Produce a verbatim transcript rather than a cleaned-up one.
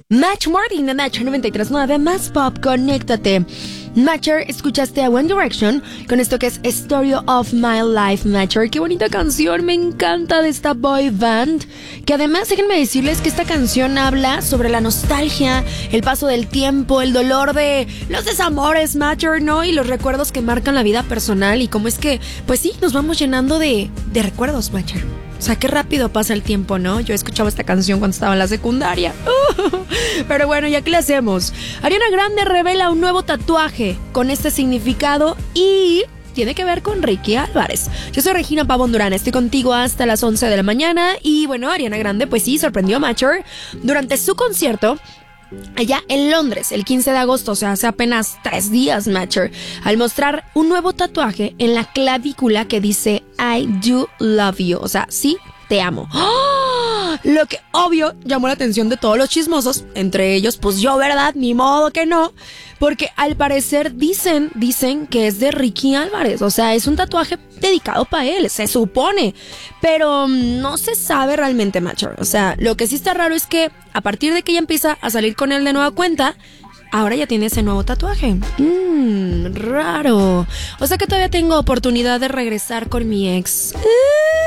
Match Morning de Match noventa y tres punto nueve, más pop, conéctate. Matcher, escuchaste a One Direction con esto que es Story of My Life. Matcher, qué bonita canción, me encanta de esta boy band, que además déjenme decirles que esta canción habla sobre la nostalgia, el paso del tiempo, el dolor de los desamores, Matcher, ¿no? Y los recuerdos que marcan la vida personal y cómo es que, pues sí, nos vamos llenando de, de recuerdos, Matcher. O sea, qué rápido pasa el tiempo, ¿no? Yo escuchaba esta canción cuando estaba en la secundaria. Pero bueno, ¿ya qué le hacemos? Ariana Grande revela un nuevo tatuaje con este significado y tiene que ver con Ricky Álvarez. Yo soy Regina Pavón Durán, estoy contigo hasta las once de la mañana. Y bueno, Ariana Grande, pues sí, sorprendió a Matcher durante su concierto allá en Londres, el quince de agosto, o sea, hace apenas tres días, Matcher, al mostrar un nuevo tatuaje en la clavícula que dice I do love you, o sea, sí, te amo. ¡Oh! Lo que obvio llamó la atención de todos los chismosos, entre ellos, pues yo, ¿verdad? Ni modo que no, porque al parecer dicen, dicen que es de Ricky Álvarez, o sea, es un tatuaje dedicado para él, se supone, pero no se sabe realmente, Matcher. O sea, lo que sí está raro es que a partir de que ella empieza a salir con él de nueva cuenta, ahora ya tiene ese nuevo tatuaje. Mmm, raro. O sea que todavía tengo oportunidad de regresar con mi ex.